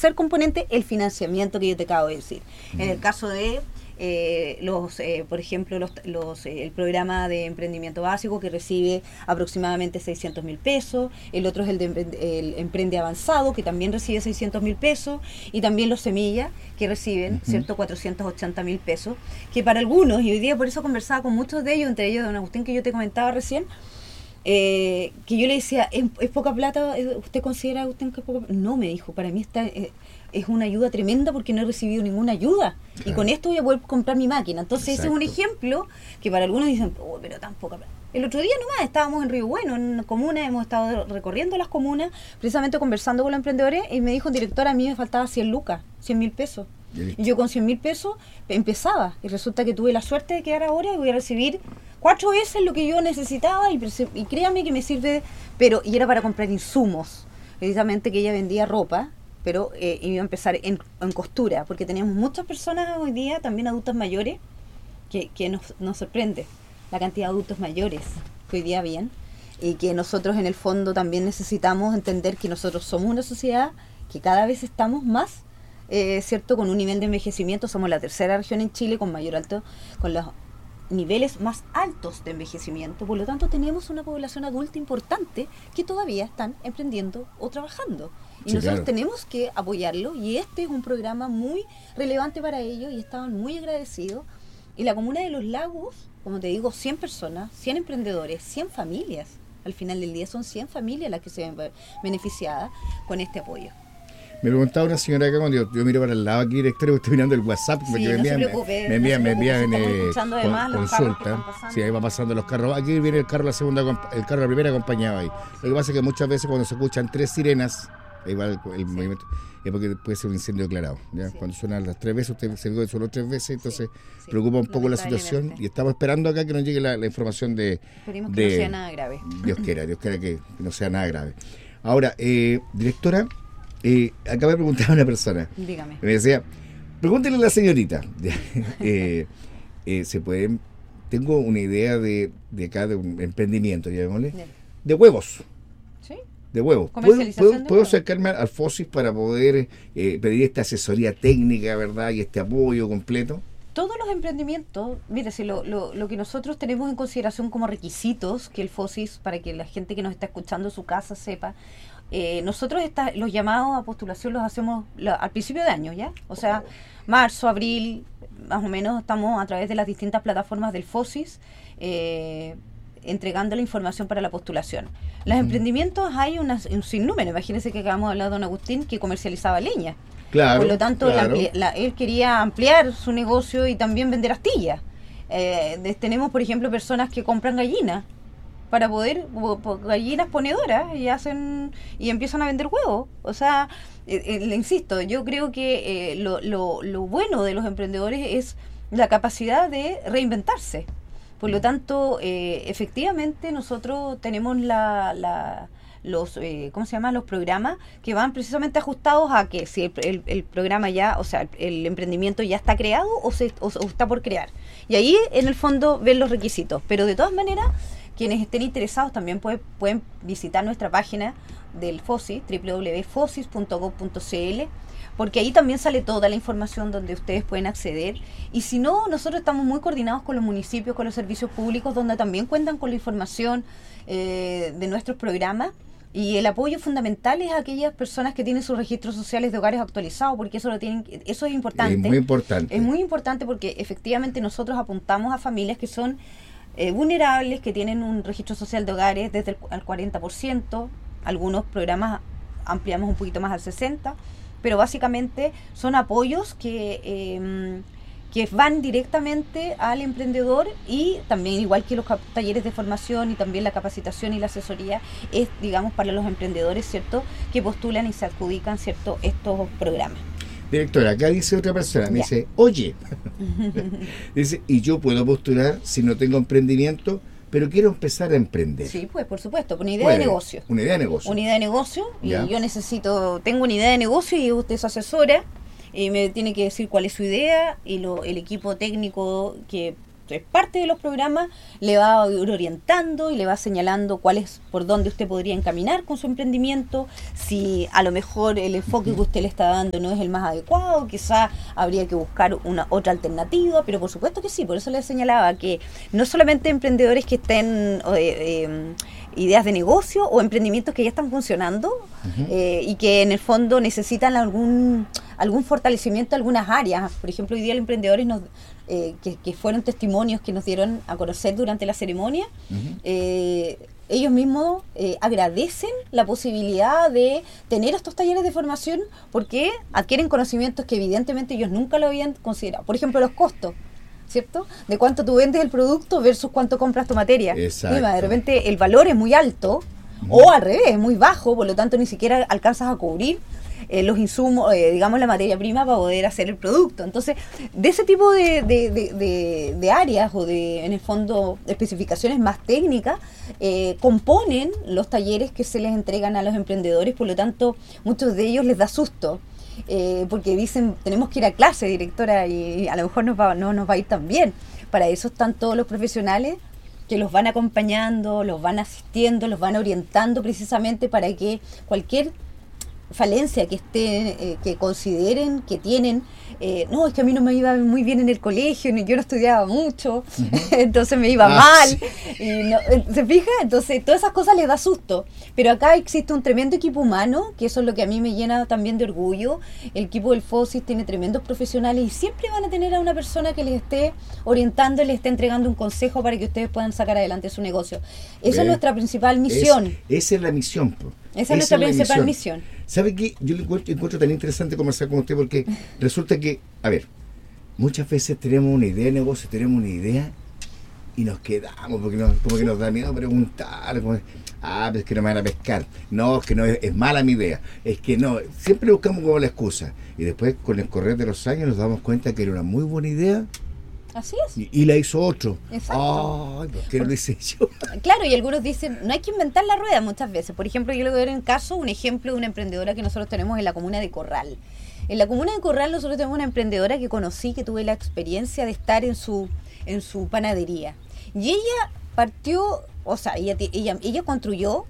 tercer componente, el financiamiento que yo te acabo de decir. En el caso de por ejemplo, el programa de emprendimiento básico, que recibe aproximadamente 600.000 pesos, el otro es el Emprende Avanzado, que también recibe 600.000 pesos, y también los Semillas, que reciben, ¿cierto?, 480.000 pesos, que para algunos, y hoy día por eso conversaba con muchos de ellos, entre ellos don Agustín, que yo te comentaba recién, que yo le decía, ¿es poca plata? ¿Usted considera, Agustín, que es poca plata? No, me dijo, para mí es una ayuda tremenda porque no he recibido ninguna ayuda. Claro. Y con esto voy a poder comprar mi máquina. Entonces, ese es un ejemplo que para algunos dicen, pero tan poca plata. El otro día nomás estábamos en Río Bueno, en una comuna, hemos estado recorriendo las comunas, precisamente conversando con los emprendedores, y me dijo el director, a mí me faltaba 100.000 pesos. Y yo con 100.000 pesos empezaba, y resulta que tuve la suerte de quedar ahora y voy a recibir 4 veces lo que yo necesitaba, y créame que me sirve, y era para comprar insumos, precisamente que ella vendía ropa, pero iba a empezar en costura, porque teníamos muchas personas hoy día, también adultos mayores, que nos sorprende la cantidad de adultos mayores que hoy día habían, y que nosotros en el fondo también necesitamos entender que nosotros somos una sociedad que cada vez estamos más, ¿cierto?, con un nivel de envejecimiento. Somos la tercera región en Chile con los niveles más altos de envejecimiento, por lo tanto tenemos una población adulta importante que todavía están emprendiendo o trabajando. Y sí, nosotros tenemos que apoyarlo, y este es un programa muy relevante para ellos, y estaban muy agradecidos. Y la comuna de Los Lagos, como te digo, 100 personas, 100 emprendedores, 100 familias. Al final del día son 100 familias las que se ven beneficiadas con este apoyo. Me preguntaba una señora acá, cuando yo miro para el lado aquí, director, estoy mirando el WhatsApp, sí, porque me envían consulta. Sí, ahí va pasando los carros. Aquí viene el carro la primera acompañado ahí. Lo que pasa es que muchas veces cuando se escuchan 3 sirenas, ahí va el movimiento, es porque puede ser un incendio declarado. ¿Ya? Sí. Cuando suenan las 3 veces, usted se dio solo 3 veces, entonces preocupa un poco la situación, y estamos esperando acá que nos llegue la información de... Esperemos que no sea nada grave. Dios quiera que no sea nada grave. Ahora, directora, acaba de preguntar a una persona. Dígame. Me decía, pregúntele a la señorita. ¿Se pueden? Tengo una idea de acá, de un emprendimiento, llamémosle, de huevos. ¿Sí? De huevos. ¿Puedo acercarme al FOSIS para poder pedir esta asesoría técnica, verdad, y este apoyo completo? Todos los emprendimientos, mire, si lo que nosotros tenemos en consideración como requisitos, que el FOSIS, para que la gente que nos está escuchando en su casa sepa, nosotros los llamados a postulación los hacemos al principio de año, ¿ya? O sea, marzo, abril, más o menos, estamos a través de las distintas plataformas del FOSIS entregando la información para la postulación. Los emprendimientos hay un sinnúmero. Imagínense que acabamos de hablar de don Agustín, que comercializaba leña. Claro, por lo tanto, claro. Él quería ampliar su negocio y también vender astillas. Tenemos, por ejemplo, personas que compran gallinas para poder, gallinas ponedoras, y empiezan a vender huevos. O sea, le insisto, yo creo que lo bueno de los emprendedores es la capacidad de reinventarse. Por lo tanto, efectivamente nosotros tenemos los programas que van precisamente ajustados a que si el programa ya, o sea, el emprendimiento ya está creado o está por crear. Y ahí, en el fondo, ven los requisitos. Pero de todas maneras, quienes estén interesados también pueden visitar nuestra página del FOSIS, www.fosis.gov.cl, porque ahí también sale toda la información donde ustedes pueden acceder. Y si no, nosotros estamos muy coordinados con los municipios, con los servicios públicos, donde también cuentan con la información de nuestros programas. Y el apoyo fundamental es a aquellas personas que tienen sus registros sociales de hogares actualizados, porque eso es importante. Es muy importante. Es muy importante porque efectivamente nosotros apuntamos a familias que son vulnerables, que tienen un registro social de hogares desde el 40%, algunos programas ampliamos un poquito más al 60%, pero básicamente son apoyos que van directamente al emprendedor, y también, igual que los talleres de formación y también la capacitación y la asesoría, es, digamos, para los emprendedores, ¿cierto?, que postulan y se adjudican, ¿cierto?, estos programas. Directora, acá dice otra persona, me dice, oye, dice, y yo puedo postular si no tengo emprendimiento, pero quiero empezar a emprender. Sí, pues, por supuesto, una idea de negocio. Una idea de negocio. Una idea de negocio, y yo tengo una idea de negocio, y usted es asesora, y me tiene que decir cuál es su idea, y el equipo técnico que es parte de los programas, le va orientando y le va señalando por dónde usted podría encaminar con su emprendimiento, si a lo mejor el enfoque que usted le está dando no es el más adecuado, quizá habría que buscar otra alternativa, pero por supuesto que sí, por eso le señalaba que no solamente emprendedores que estén ideas de negocio o emprendimientos que ya están funcionando y que en el fondo necesitan algún fortalecimiento en algunas áreas. Por ejemplo, hoy día los emprendedores que fueron testimonios que nos dieron a conocer durante la ceremonia, ellos mismos agradecen la posibilidad de tener estos talleres de formación porque adquieren conocimientos que evidentemente ellos nunca lo habían considerado. Por ejemplo, los costos, ¿cierto? De cuánto tú vendes el producto versus cuánto compras tu materia. Exacto. De repente el valor es muy alto o al revés, es muy bajo, por lo tanto ni siquiera alcanzas a cubrir los insumos, digamos la materia prima para poder hacer el producto. Entonces, de ese tipo de áreas o en el fondo, especificaciones más técnicas, componen los talleres que se les entregan a los emprendedores, por lo tanto, muchos de ellos les da susto. Porque dicen, tenemos que ir a clase, directora, y a lo mejor no nos va a ir tan bien. Para eso están todos los profesionales que los van acompañando, los van asistiendo, los van orientando precisamente para que cualquier falencia que que consideren que tienen, no, es que a mí no me iba muy bien en el colegio, yo no estudiaba mucho, entonces me iba mal, ¿se fija? Entonces todas esas cosas les da susto, pero acá existe un tremendo equipo humano, que eso es lo que a mí me llena también de orgullo. El equipo del FOSIS tiene tremendos profesionales y siempre van a tener a una persona que les esté orientando y les esté entregando un consejo para que ustedes puedan sacar adelante su negocio. Esa es nuestra principal misión. Esa es la misión, po. Esa es nuestra principal misión. ¿Sabe qué? Yo encuentro tan interesante conversar con usted porque resulta que, a ver, muchas veces tenemos una idea de negocio, tenemos una idea y nos quedamos porque como que nos da miedo preguntar, pero es que no me van a pescar, no, es que no es mala mi idea, es que no, siempre buscamos como la excusa y después con el correr de los años nos damos cuenta que era una muy buena idea. Así es. Y la hizo otro. Exacto. Ay, ¿por qué no lo hice yo? Claro, y algunos dicen, no hay que inventar la rueda muchas veces. Por ejemplo, yo le doy un ejemplo de una emprendedora que nosotros tenemos en la comuna de Corral. En la comuna de Corral nosotros tenemos una emprendedora que conocí, que tuve la experiencia de estar en su panadería. Y ella partió, o sea, ella construyó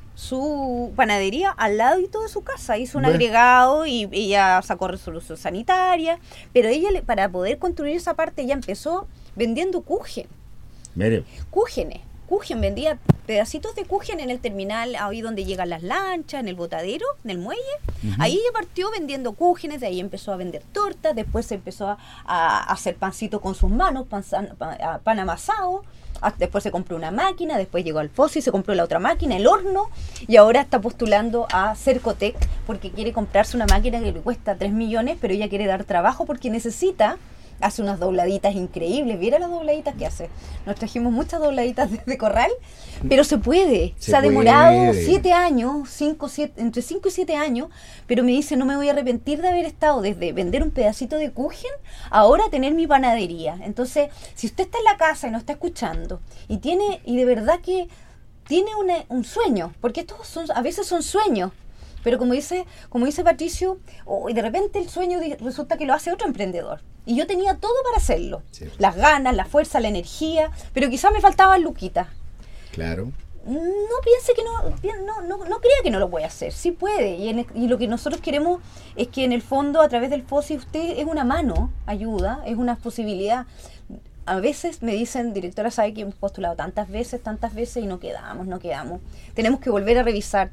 su panadería al ladito de su casa, hizo un agregado y ella sacó resolución sanitaria, pero ella para poder construir esa parte ella empezó vendiendo kuchen. Mire. Kuchen, vendía pedacitos de kuchen en el terminal, ahí donde llegan las lanchas, en el botadero, en el muelle. Ahí ella partió vendiendo kuchenes, de ahí empezó a vender tortas, después se empezó a hacer pancito con sus manos, pan amasado. Después se compró una máquina, después llegó al FOSI, se compró la otra máquina, el horno, y ahora está postulando a Cercotec porque quiere comprarse una máquina que le cuesta 3 millones, pero ella quiere dar trabajo porque hace unas dobladitas increíbles. ¿Viera las dobladitas que hace? Nos trajimos muchas dobladitas desde Corral, pero se puede. Se ha demorado 7 años, entre 5 y 7 años, pero me dice, no me voy a arrepentir de haber estado desde vender un pedacito de kuchen, ahora tener mi panadería. Entonces, si usted está en la casa y no está escuchando, y de verdad que tiene un sueño, porque a veces son sueños, pero como dice Patricio, de repente el sueño resulta que lo hace otro emprendedor. Y yo tenía todo para hacerlo. Sí. Las ganas, la fuerza, la energía, pero quizás me faltaban luquitas. Claro. No piense que no crea que no lo puede hacer. Sí puede. Y lo que nosotros queremos es que en el fondo, a través del FOSI, usted es una mano, ayuda, es una posibilidad. A veces me dicen, directora, sabe que hemos postulado tantas veces y no quedamos. Tenemos que volver a revisar.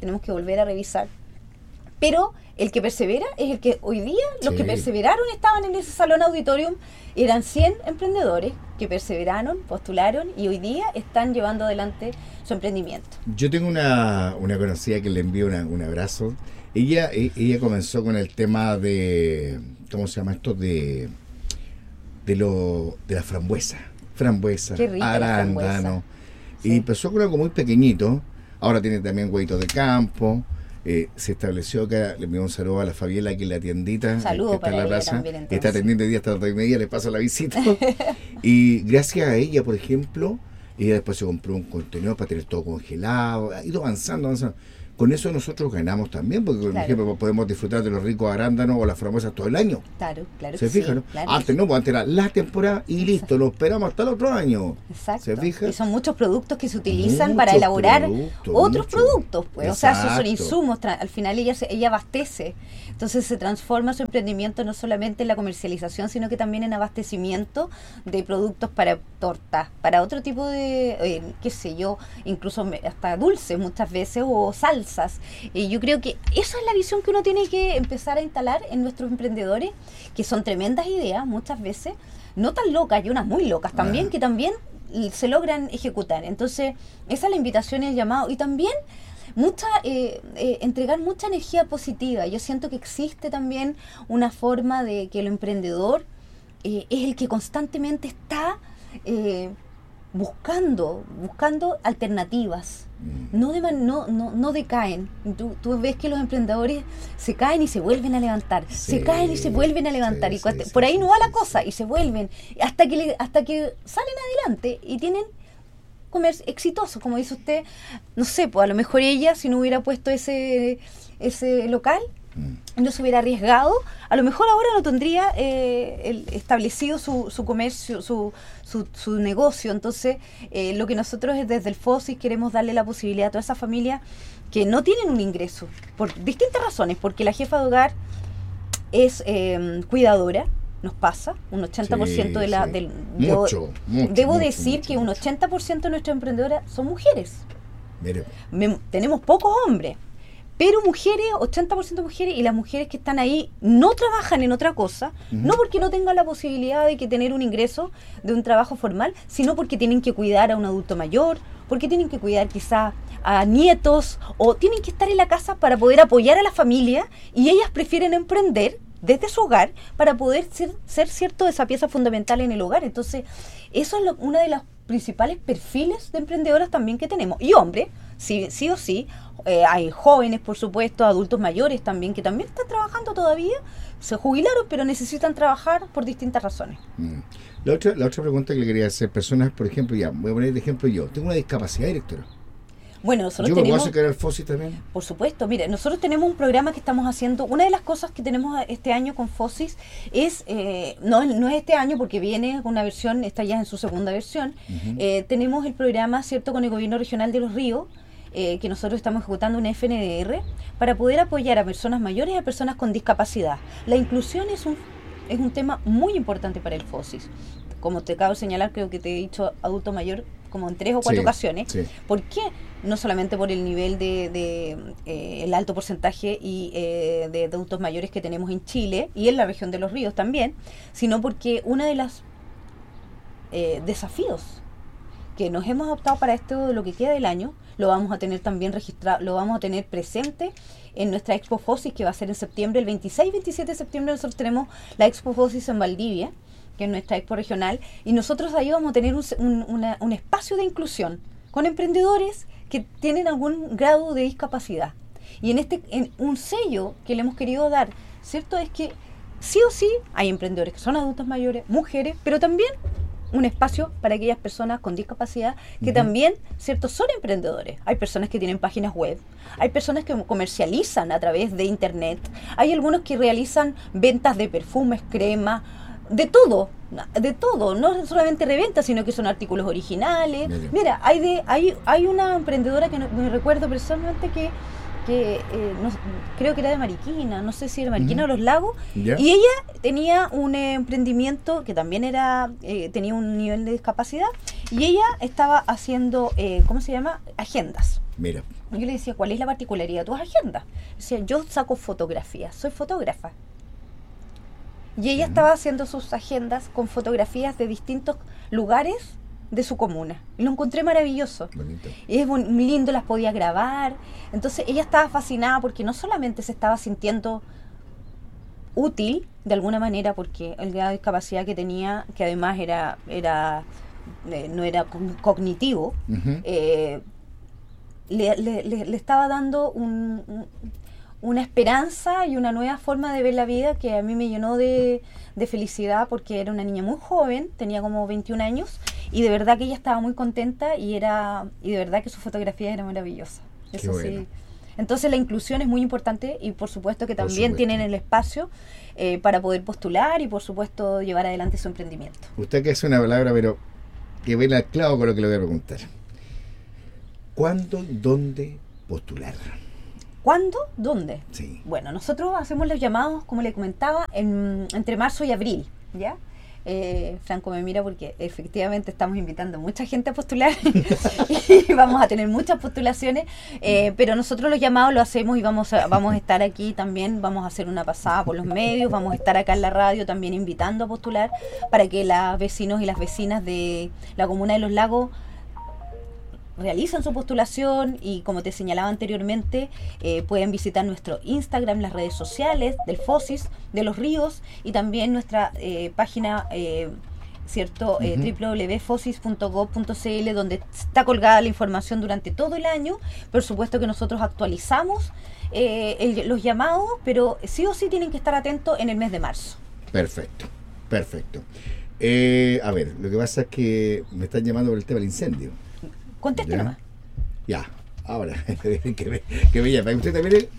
Pero el que persevera es el que hoy día, los que perseveraron estaban en ese salón auditorium, eran 100 emprendedores que perseveraron, postularon y hoy día están llevando adelante su emprendimiento. Yo tengo una conocida que le envío un abrazo. Ella comenzó con el tema de, ¿cómo se llama esto? De la frambuesa, arándano. Sí. Y empezó con algo muy pequeñito. Ahora tiene también huevitos de campo. Se estableció que le envió un saludo a la Fabiela, que es la tiendita, saludo que está en la plaza, también, está atendiendo el día hasta las 2:30, le paso la visita. Y gracias a ella, por ejemplo, ella después se compró un contenedor para tener todo congelado, ha ido avanzando. con eso nosotros ganamos también, porque por ejemplo podemos disfrutar de los ricos arándanos o las frambuesas todo el año. Claro. ¿Se fijan? ¿No? Claro, antes no, pues antes era la temporada y listo, lo esperamos hasta el otro año. Exacto. ¿Se fijan? Y son muchos productos que se utilizan para elaborar otros productos, pues. O sea, esos son insumos, al final ella abastece. Entonces se transforma su emprendimiento no solamente en la comercialización, sino que también en abastecimiento de productos para tortas, para otro tipo de, qué sé yo, incluso hasta dulces muchas veces o salsas. Y yo creo que esa es la visión que uno tiene que empezar a instalar en nuestros emprendedores, que son tremendas ideas muchas veces, no tan locas y unas muy locas también, que también se logran ejecutar. Entonces esa es la invitación y el llamado, y también entregar mucha energía positiva. Yo siento que existe también una forma de que el emprendedor es el que constantemente está buscando alternativas. No decaen. Tú ves que los emprendedores se caen y se vuelven a levantar, se caen y se vuelven a levantar, y por ahí no va la cosa, y se vuelven hasta que salen adelante y tienen comercio exitoso, como dice usted. No sé, pues a lo mejor ella, si no hubiera puesto ese local, no se hubiera arriesgado, a lo mejor ahora no tendría establecido su comercio, su negocio. Entonces lo que nosotros desde el FOSIS queremos darle la posibilidad a toda esa familia que no tienen un ingreso por distintas razones, porque la jefa de hogar es cuidadora. Nos pasa, un 80% de la... Debo decir que un 80% de nuestras emprendedoras son mujeres. Tenemos pocos hombres, pero mujeres, 80% mujeres, y las mujeres que están ahí no trabajan en otra cosa, no porque no tengan la posibilidad de que tener un ingreso de un trabajo formal, sino porque tienen que cuidar a un adulto mayor, porque tienen que cuidar quizá a nietos, o tienen que estar en la casa para poder apoyar a la familia, y ellas prefieren emprender desde su hogar para poder ser cierto esa pieza fundamental en el hogar. Entonces eso es una de las principales perfiles de emprendedoras también que tenemos, y hombres, sí o sí. Hay jóvenes, por supuesto, adultos mayores también, que también están trabajando todavía, se jubilaron, pero necesitan trabajar por distintas razones. La otra pregunta que le quería hacer, personas, por ejemplo, voy a poner de ejemplo yo, tengo una discapacidad, directora. Bueno, nosotros ¿Yo me puedo sacar el FOSIS también? Por supuesto, mire, nosotros tenemos un programa que estamos haciendo. Una de las cosas que tenemos este año con FOSIS es, no es este año porque viene una versión, está ya en su segunda versión. Tenemos el programa, ¿cierto?, con el Gobierno Regional de Los Ríos, que nosotros estamos ejecutando una FNDR para poder apoyar a personas mayores y a personas con discapacidad. La inclusión es un tema muy importante para el FOSIS. Como te acabo de señalar, creo que te he dicho adulto mayor como en 3 o 4 ocasiones. Sí. ¿Por qué? No solamente por el nivel de el alto porcentaje y de adultos mayores que tenemos en Chile y en la región de Los Ríos también, sino porque uno de los desafíos que nos hemos adoptado para esto de lo que queda del año, lo vamos a tener también registrado, lo vamos a tener presente en nuestra Expo FOSIS, que va a ser en septiembre, el 26 y 27 de septiembre. Nosotros tenemos la Expo FOSIS en Valdivia, que es nuestra expo regional, y nosotros ahí vamos a tener un espacio de inclusión con emprendedores que tienen algún grado de discapacidad. Y en un sello que le hemos querido dar, ¿cierto?, es que sí o sí hay emprendedores que son adultos mayores, mujeres, pero también un espacio para aquellas personas con discapacidad que también, ¿cierto?, son emprendedores. Hay personas que tienen páginas web, hay personas que comercializan a través de internet, hay algunos que realizan ventas de perfumes, cremas, de todo, no solamente reventa, sino que son artículos originales. Mira, hay una emprendedora que me recuerdo personalmente que creo que era de Mariquina, no sé si era Mariquina o Los Lagos, y ella tenía un emprendimiento que también tenía un nivel de discapacidad, y ella estaba haciendo, ¿cómo se llama?, agendas. Mira. Yo le decía, ¿cuál es la particularidad de tus agendas? Decía, yo saco fotografías, soy fotógrafa. Y ella estaba haciendo sus agendas con fotografías de distintos lugares de su comuna. Y lo encontré maravilloso. Bonito. Y es muy lindo, las podía grabar. Entonces ella estaba fascinada porque no solamente se estaba sintiendo útil de alguna manera, porque el grado de discapacidad que tenía, que además no era cognitivo, le estaba dando una esperanza y una nueva forma de ver la vida que a mí me llenó de felicidad, porque era una niña muy joven, tenía como 21 años, y de verdad que ella estaba muy contenta y de verdad que su fotografía era maravillosa. Eso bueno. Sí. Entonces la inclusión es muy importante y por supuesto que también tienen el espacio para poder postular y por supuesto llevar adelante su emprendimiento. Usted que es una palabra, pero que viene al clavo con lo que le voy a preguntar. ¿Cuándo, dónde postular? ¿Cuándo? ¿Dónde? Sí. Bueno, nosotros hacemos los llamados, como le comentaba, entre marzo y abril, ¿ya? Franco me mira porque efectivamente estamos invitando a mucha gente a postular y vamos a tener muchas postulaciones, pero nosotros los llamados lo hacemos y vamos a estar aquí también, vamos a hacer una pasada por los medios, vamos a estar acá en la radio también invitando a postular para que los vecinos y las vecinas de la comuna de Los Lagos realicen su postulación y, como te señalaba anteriormente, pueden visitar nuestro Instagram, las redes sociales del FOSIS de Los Ríos y también nuestra página ¿cierto? www.fosis.gov.cl, donde está colgada la información durante todo el año. Por supuesto que nosotros actualizamos los llamados, pero sí o sí tienen que estar atentos en el mes de marzo. Perfecto. A ver, lo que pasa es que me están llamando por el tema del incendio. Conteste nomás. Ya, ahora, que bella, para que usted también,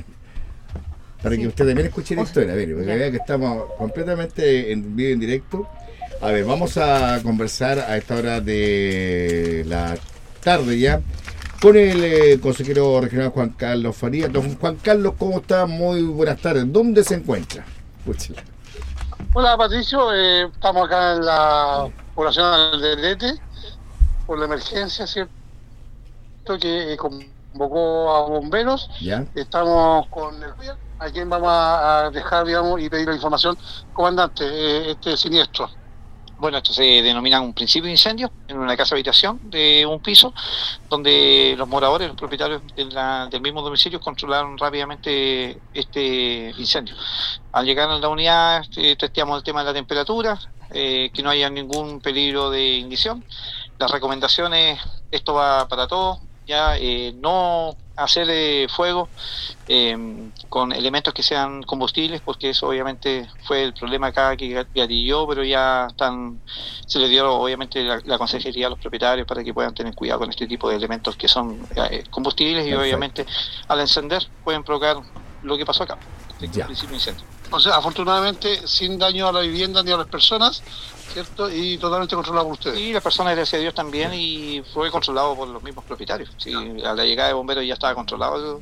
que usted también escuche la historia, a ver, porque vea que estamos completamente en vivo, en directo. A ver, vamos a conversar a esta hora de la tarde ya con el consejero regional Juan Carlos Farías. Don Juan Carlos, ¿cómo está? Muy buenas tardes. ¿Dónde se encuentra? Escúchela. Hola Patricio, estamos acá en la población Alderete por la emergencia, ¿cierto? Que convocó a bomberos. ¿Ya? Estamos con el a quien vamos a dejar, digamos, y pedir la información. Comandante, este siniestro. Bueno, esto se denomina un principio de incendio en una casa habitación de un piso, donde los moradores, los propietarios del mismo domicilio controlaron rápidamente este incendio. Al llegar a la unidad, testeamos el tema de la temperatura, que no haya ningún peligro de ignición. Las recomendaciones, esto va para todos, ya no hacer fuego con elementos que sean combustibles, porque eso obviamente fue el problema acá que gatilló, pero ya se le dio obviamente la consejería a los propietarios para que puedan tener cuidado con este tipo de elementos que son combustibles. Perfecto. Y obviamente al encender pueden provocar lo que pasó acá, el principio de incendio. O sea, afortunadamente sin daño a la vivienda ni a las personas, ¿cierto? Y totalmente controlado por ustedes. Y las personas, gracias a Dios, también, y fue controlado por los mismos propietarios. Sí, a la llegada de bomberos ya estaba controlado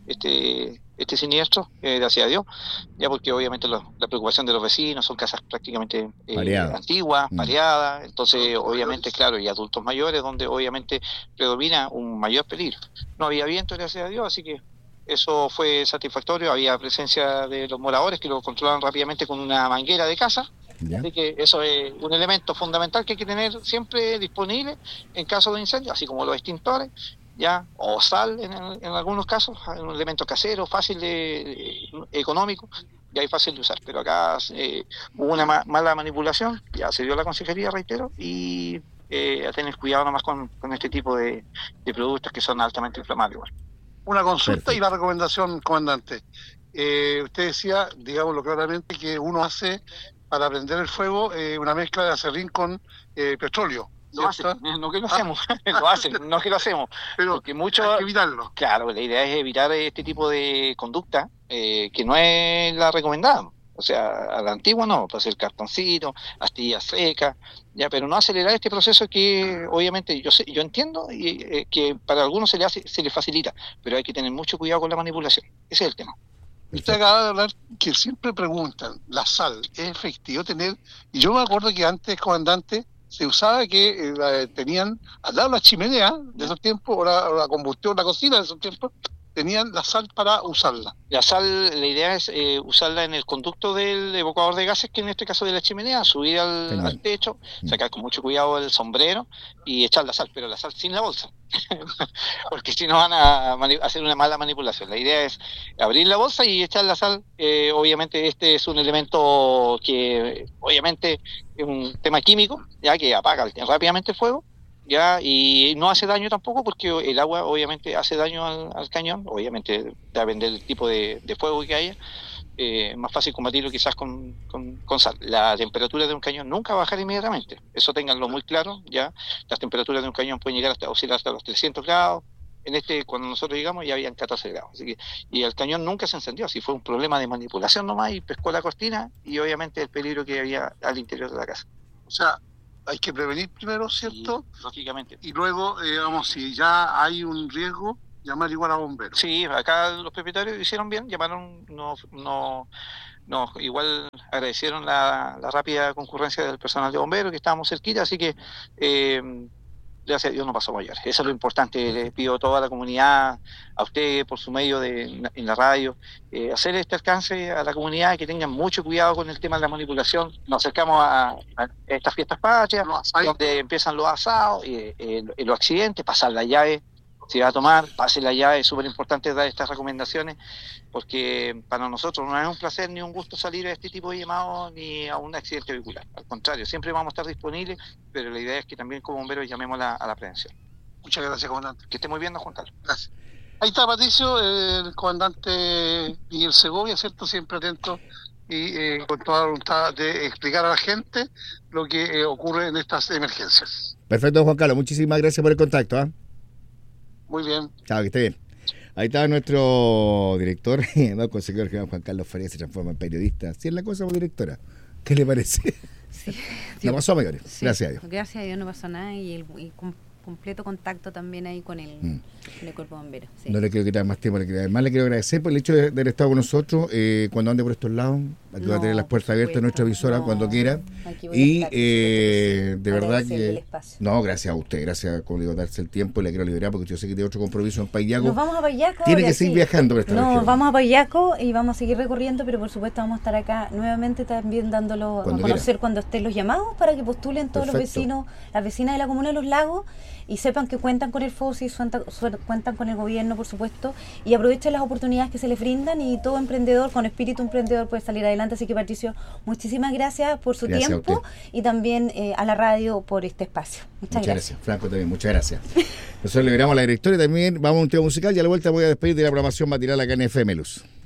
este siniestro, gracias a Dios, ya porque obviamente la preocupación de los vecinos, son casas prácticamente antiguas, pareadas, entonces obviamente, claro, y adultos mayores, donde obviamente predomina un mayor peligro. No había viento, gracias a Dios, así que eso fue satisfactorio. Había presencia de los moradores que lo controlaron rápidamente con una manguera de casa. ¿Ya? Así que eso es un elemento fundamental que hay que tener siempre disponible en caso de incendio, así como los extintores, ya, o sal en algunos casos, un elemento casero, fácil económico, ya es fácil de usar. Pero acá hubo una mala manipulación, ya se dio la consejería, reitero, y a tener cuidado nomás con este tipo de productos que son altamente inflamables. Una consulta. Perfecto. Y la recomendación, comandante. Usted decía, digámoslo claramente, que uno hace para prender el fuego una mezcla de acerrín con petróleo. Lo hacen, no que lo hacemos, lo hacen, no que lo hacemos. Pero porque mucho, hay que evitarlo. Claro, la idea es evitar este tipo de conducta que no es la recomendada. O sea, a la antigua no, para hacer cartoncito, astillas secas, ya, pero no acelerar este proceso que obviamente yo entiendo y que para algunos se le facilita, pero hay que tener mucho cuidado con la manipulación. Ese es el tema. Usted acaba de hablar que siempre preguntan, ¿la sal es efectivo tener? Y yo me acuerdo que antes, comandante, se usaba que tenían al lado de la chimenea de esos tiempos, o la combustión, la cocina de esos tiempos, tenían la sal para usarla. La sal, la idea es usarla en el conducto del evocador de gases, que en este caso de la chimenea, subir al techo, sacar con mucho cuidado el sombrero y echar la sal, pero la sal sin la bolsa, porque si no van a hacer una mala manipulación. La idea es abrir la bolsa y echar la sal. Obviamente este es un elemento que obviamente es un tema químico, ya que apaga rápidamente el fuego, ya, y no hace daño tampoco, porque el agua obviamente hace daño al cañón. Obviamente depende del tipo de fuego que haya, es más fácil combatirlo quizás con sal. La temperatura de un cañón nunca va a bajar inmediatamente, eso ténganlo muy claro, ya. Las temperaturas de un cañón pueden llegar hasta oscilar hasta los 300 grados, cuando nosotros llegamos ya habían 14 grados. Así que, y el cañón nunca se encendió, así fue un problema de manipulación nomás y pescó la cortina y obviamente el peligro que había al interior de la casa. O sea, hay que prevenir primero, ¿cierto? Y, lógicamente. Y luego, si ya hay un riesgo, llamar igual a bomberos. Sí, acá los propietarios hicieron bien, llamaron, igual agradecieron la rápida concurrencia del personal de bomberos, que estábamos cerquita, así que gracias a Dios no pasó a mayores. Eso es lo importante. Le pido a toda la comunidad, a usted por su medio en la radio, hacer este alcance a la comunidad, que tengan mucho cuidado con el tema de la manipulación. Nos acercamos a estas fiestas patrias, donde empiezan los asados, los accidentes, pasar la llave. Si va a tomar, pase la llave. Es súper importante dar estas recomendaciones, porque para nosotros no es un placer ni un gusto salir a este tipo de llamados ni a un accidente vehicular. Al contrario, siempre vamos a estar disponibles, pero la idea es que también como bomberos llamemos a la prevención. Muchas gracias, comandante. Que esté muy bien, don Juan Carlos. Gracias. Ahí está, Patricio, el comandante Miguel Segovia, ¿cierto? Siempre atento y con toda la voluntad de explicar a la gente lo que ocurre en estas emergencias. Perfecto, Juan Carlos. Muchísimas gracias por el contacto. Muy bien. Chao, que esté bien. Ahí está nuestro director, el consejero general Juan Carlos Farías, se transforma en periodista. Así es la cosa, directora. ¿Qué le parece? Sí. No pasó a mayores, sí, gracias a Dios. Gracias a Dios no pasó nada y completo contacto también ahí con el cuerpo de bomberos. Sí. No le quiero quitar más tiempo, además le quiero agradecer por el hecho de haber estado con nosotros cuando ande por estos lados. Aquí va a tener las puertas abiertas a nuestra emisora cuando quiera. Y de verdad que... No, gracias a usted, gracias por darse el tiempo y le quiero liberar porque yo sé que tiene otro compromiso en Payaco. Nos vamos a Payaco. Tiene que seguir viajando por esta región. Nos vamos a Payaco y vamos a seguir recorriendo, pero por supuesto vamos a estar acá nuevamente también dándolo a conocer cuando estén los llamados para que postulen todos los vecinos, las vecinas de la comuna de Los Lagos y sepan que cuentan con el FOSI, cuentan con el gobierno, por supuesto, y aprovechen las oportunidades que se les brindan y todo emprendedor con espíritu emprendedor puede salir adelante. Así que, Patricio, muchísimas gracias por su tiempo y también a la radio por este espacio. Muchas gracias. Franco también, muchas gracias. Nosotros liberamos a la directora y también vamos a un tema musical y a la vuelta voy a despedir de la programación matinal acá en FM Luz.